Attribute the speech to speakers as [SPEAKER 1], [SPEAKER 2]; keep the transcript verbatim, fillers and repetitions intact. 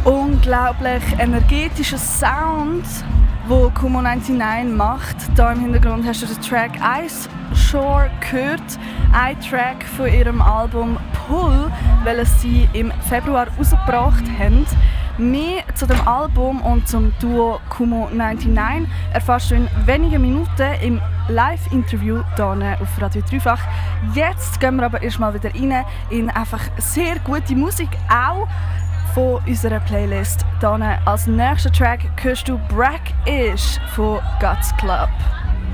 [SPEAKER 1] unglaublich energetischer Sound, wo Kumo neunundneunzig macht. Hier im Hintergrund hast du den Track Ice Shore gehört. Ein Track von ihrem Album Pull, welches sie im Februar rausgebracht haben. Mehr zu dem Album und zum Duo Kumo neunundneunzig erfährst du in wenigen Minuten im Live-Interview hier auf Radio Dreifach. Jetzt gehen wir aber erstmal wieder rein in einfach sehr gute Musik, auch von unserer Playlist. Hier als nächster Track hörst du Brack Ish von Guts Club.